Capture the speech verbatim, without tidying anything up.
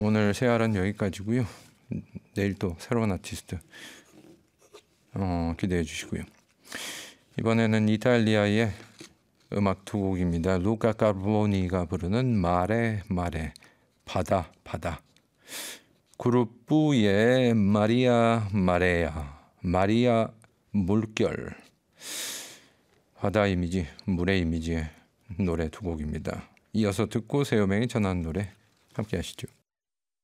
오늘 새알은 여기까지고요. 내일 또 새로운 아티스트 어, 기대해 주시고요. 이번에는 이탈리아의 음악 두 곡입니다. 루카 카보니가 부르는 마레 마레, 바다 바다. 그룹 뿌의 마리아 마레야, 마리아 물결. 바다 이미지, 물의 이미지의 노래 두 곡입니다. 이어서 듣고 세요맹이 전한 노래 함께 하시죠.